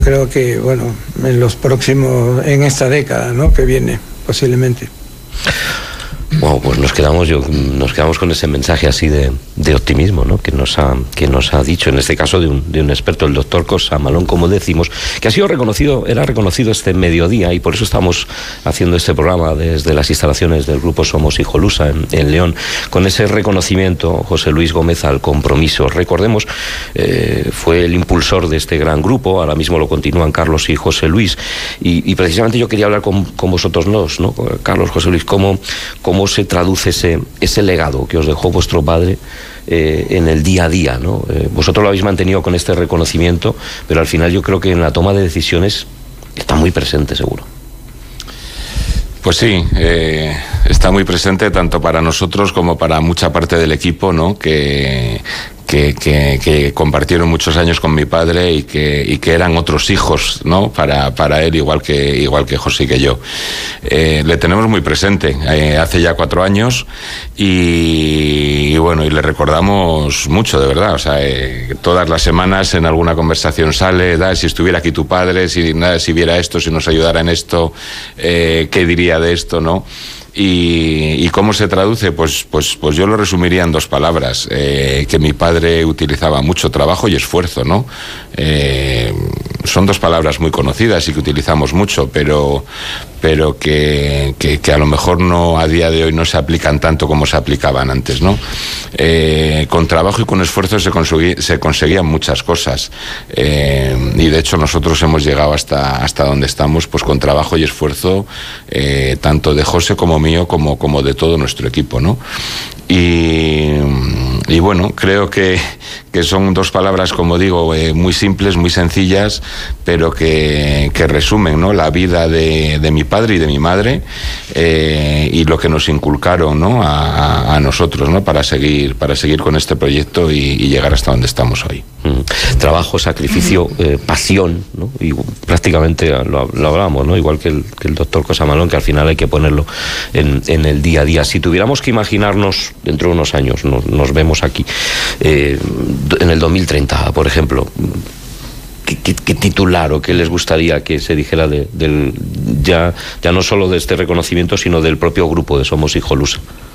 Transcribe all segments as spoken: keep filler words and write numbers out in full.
Creo que, bueno, en los próximos, en esta década, ¿no?, que viene, posiblemente. Bueno, pues nos quedamos, yo, nos quedamos con ese mensaje así de, de optimismo, ¿no?, que nos ha, que nos ha dicho, en este caso de un, de un experto, el doctor Cosamalón, como decimos, que ha sido reconocido, era reconocido este mediodía, y por eso estamos haciendo este programa desde las instalaciones del Grupo Somos Hijolusa en, en León, con ese reconocimiento, José Luis Gómez, al compromiso. Recordemos, eh, fue el impulsor de este gran grupo, ahora mismo lo continúan Carlos y José Luis, y, y precisamente yo quería hablar con, con vosotros dos, ¿no?, Carlos, José Luis, cómo, cómo se traduce ese, ese legado que os dejó vuestro padre eh, en el día a día, ¿no? Eh, vosotros lo habéis mantenido con este reconocimiento, pero al final yo creo que en la toma de decisiones está muy presente, seguro. Pues sí, eh, está muy presente tanto para nosotros como para mucha parte del equipo, ¿no?, que... Que, que, que compartieron muchos años con mi padre y que, y que eran otros hijos, ¿no?, para, para él, igual que, igual que José y que yo. Eh, le tenemos muy presente, eh, hace ya cuatro años y, y bueno, y le recordamos mucho, de verdad. O sea, eh, todas las semanas en alguna conversación sale, da, si estuviera aquí tu padre, si, nada, si viera esto, si nos ayudara en esto, eh, ¿qué diría de esto, no? Y, y cómo se traduce, pues, pues, pues yo lo resumiría en dos palabras, eh, que mi padre utilizaba mucho trabajo y esfuerzo, ¿no? Eh, son dos palabras muy conocidas y que utilizamos mucho, pero, pero que, que, que a lo mejor no, a día de hoy no se aplican tanto como se aplicaban antes, ¿no? Eh, con trabajo y con esfuerzo se, conseguí, se conseguían muchas cosas, eh, y de hecho nosotros hemos llegado hasta, hasta donde estamos, pues con trabajo y esfuerzo, eh, tanto de José como mío, como, como de todo nuestro equipo, ¿no? Y, y bueno, creo que, que son dos palabras, como digo, eh, muy simples, muy sencillas, pero que, que resumen, ¿no?, la vida de, de mi padre y de mi madre, eh, y lo que nos inculcaron, ¿no?, a, a nosotros, ¿no?, para seguir, para seguir con este proyecto y, y llegar hasta donde estamos hoy. Mm. Trabajo, sacrificio, eh, pasión, ¿no?, y prácticamente lo, lo hablamos, ¿no?, igual que el, que el doctor Cosamalón, que al final hay que ponerlo en, en el día a día. Si tuviéramos que imaginarnos dentro de unos años, nos, nos vemos aquí, eh, en el dos mil treinta, por ejemplo, ¿qué, qué, qué titular o qué les gustaría que se dijera de, del, ya, ya no solo de este reconocimiento, sino del propio grupo de Somos Hijolusa?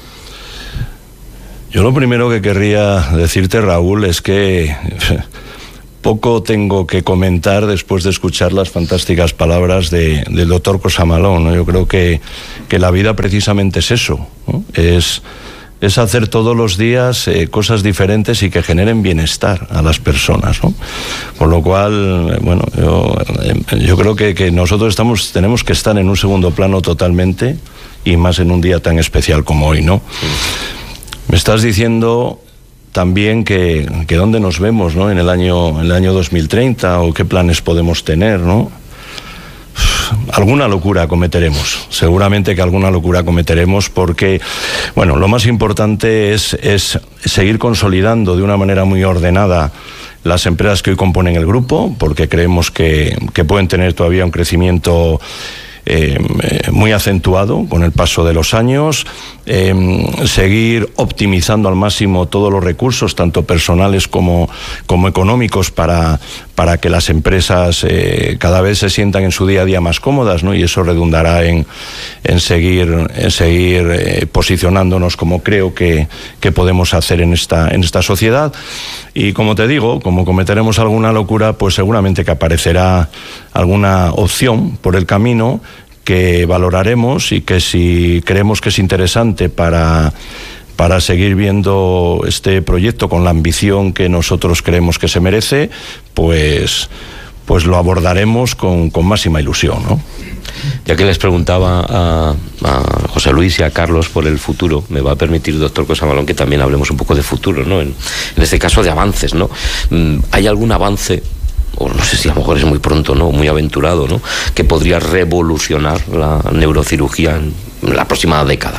Yo lo primero que querría decirte, Raúl, es que poco tengo que comentar después de escuchar las fantásticas palabras de, del doctor Cosamalón, ¿no? Yo creo que, que la vida precisamente es eso, ¿no? Es... es hacer todos los días eh, cosas diferentes y que generen bienestar a las personas, ¿no? Por lo cual, bueno, yo, eh, yo creo que, que nosotros estamos, tenemos que estar en un segundo plano totalmente, y más en un día tan especial como hoy, ¿no? Sí. Me estás diciendo también que, que dónde nos vemos, ¿no?, en el año, en el año dos mil treinta, o qué planes podemos tener, ¿no? Alguna locura cometeremos, seguramente que alguna locura cometeremos, porque, bueno, lo más importante es, es seguir consolidando de una manera muy ordenada las empresas que hoy componen el grupo, porque creemos que, que pueden tener todavía un crecimiento Eh, muy acentuado con el paso de los años, eh, seguir optimizando al máximo todos los recursos, tanto personales como, como económicos, para, para que las empresas eh, cada vez se sientan en su día a día más cómodas, ¿no? Y eso redundará en, en seguir, en seguir eh, posicionándonos como creo que, que podemos hacer en esta, en esta sociedad. Y como te digo, como cometeremos alguna locura, pues seguramente que aparecerá alguna opción por el camino que valoraremos, y que si creemos que es interesante para, para seguir viendo este proyecto con la ambición que nosotros creemos que se merece, pues, pues lo abordaremos con, con máxima ilusión, ¿no? Ya que les preguntaba a, a José Luis y a Carlos por el futuro, me va a permitir, doctor Cosamalón, que también hablemos un poco de futuro, ¿no? En, en este caso de avances, ¿no? ¿Hay algún avance, o no sé si a lo mejor es muy pronto, ¿no?, muy aventurado, ¿no?, que podría revolucionar la neurocirugía en la próxima década?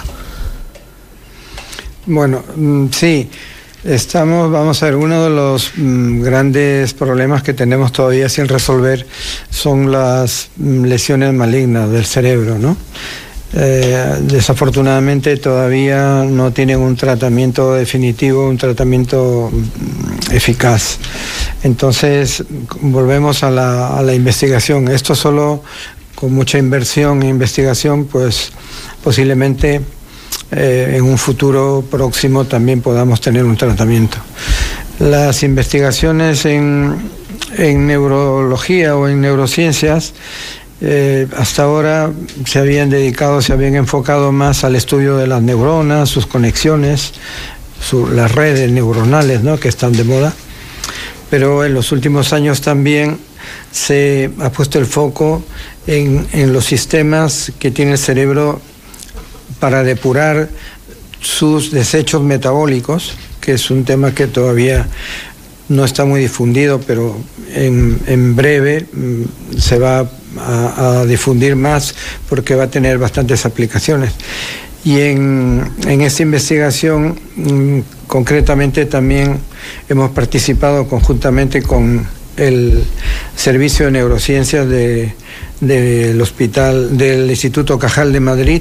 Bueno, sí. Estamos, vamos a ver, uno de los mm, grandes problemas que tenemos todavía sin resolver son las mm, lesiones malignas del cerebro, ¿no? eh, desafortunadamente todavía no tienen un tratamiento definitivo, un tratamiento eficaz. Entonces volvemos a la, a la investigación. Esto solo con mucha inversión e investigación, pues posiblemente eh, en un futuro próximo también podamos tener un tratamiento. Las investigaciones en, en neurología o en neurociencias eh, hasta ahora se habían dedicado, se habían enfocado más al estudio de las neuronas, sus conexiones, su, las redes neuronales, ¿no?, que están de moda, pero en los últimos años también se ha puesto el foco en, en los sistemas que tiene el cerebro para depurar sus desechos metabólicos, que es un tema que todavía no está muy difundido, pero en, en breve mm, se va a, a difundir más porque va a tener bastantes aplicaciones. Y en, en esta investigación, mm, concretamente también hemos participado conjuntamente con el Servicio de Neurociencias de, del Hospital, del Instituto Cajal de Madrid,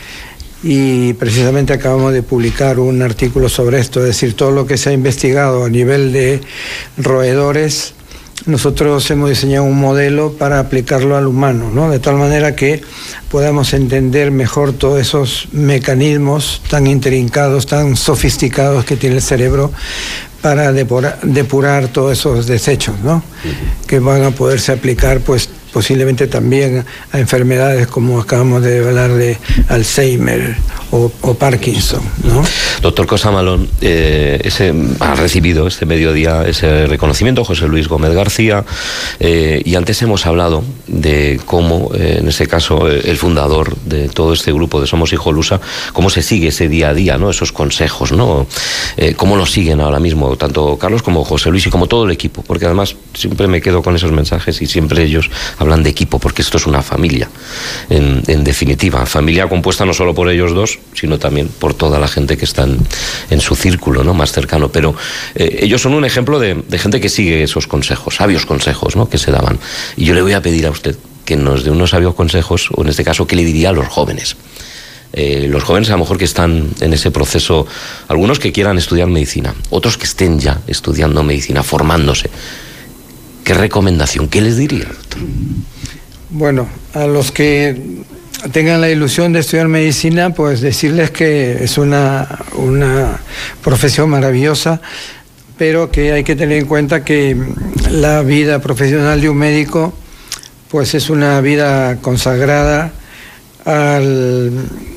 y precisamente acabamos de publicar un artículo sobre esto, es decir, todo lo que se ha investigado a nivel de roedores, nosotros hemos diseñado un modelo para aplicarlo al humano, ¿no?, de tal manera que podamos entender mejor todos esos mecanismos tan intrincados, tan sofisticados que tiene el cerebro para depurar, depurar todos esos desechos, ¿no?, que van a poderse aplicar, pues, posiblemente también a enfermedades como acabamos de hablar de Alzheimer o, o Parkinson, ¿no? Doctor Cosamalón, eh, ese, ha recibido este mediodía ese reconocimiento José Luis Gómez García, eh, y antes hemos hablado de cómo, eh, en este caso, eh, el fundador de todo este grupo de Somos Hijolusa, cómo se sigue ese día a día, ¿no?, esos consejos, ¿no?, eh, cómo lo siguen ahora mismo tanto Carlos como José Luis y como todo el equipo, porque además siempre me quedo con esos mensajes y siempre ellos hablan de equipo, porque esto es una familia, en, en definitiva, familia compuesta no solo por ellos dos, sino también por toda la gente que está en, en su círculo, ¿no?, más cercano, pero eh, ellos son un ejemplo de, de gente que sigue esos consejos, sabios consejos, ¿no?, que se daban, y yo le voy a pedir a usted que nos dé unos sabios consejos, o en este caso, ¿qué le diría a los jóvenes? Eh, los jóvenes a lo mejor que están en ese proceso, algunos que quieran estudiar medicina, otros que estén ya estudiando medicina, formándose. ¿Qué recomendación, qué les diría, doctor? Bueno, a los que tengan la ilusión de estudiar medicina, pues decirles que es una, una profesión maravillosa, pero que hay que tener en cuenta que la vida profesional de un médico pues es una vida consagrada al